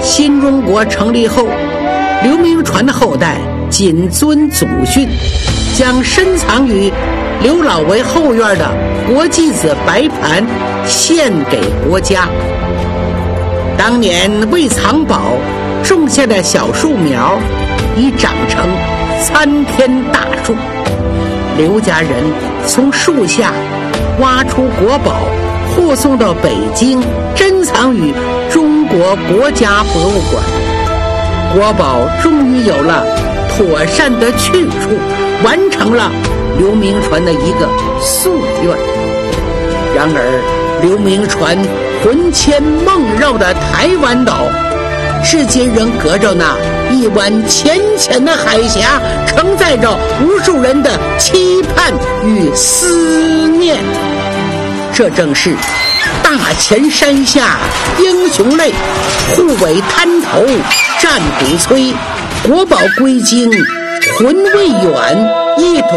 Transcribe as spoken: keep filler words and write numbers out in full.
新中国成立后，刘铭传的后代谨遵祖训，将深藏于刘老为后院的国际子白盘献给国家。当年为藏宝种下的小树苗已长成参天大树，刘家人从树下挖出国宝，护送到北京，珍藏于中国国家博物馆。国宝终于有了妥善的去处，完成了刘铭传的一个夙愿。然而刘铭传魂牵梦绕的台湾岛，至今仍隔着那一湾浅浅的海峡，承载着无数人的期盼与思念。这正是大前山下英雄泪，护卫滩头战鼓催，国宝归京魂未远，一同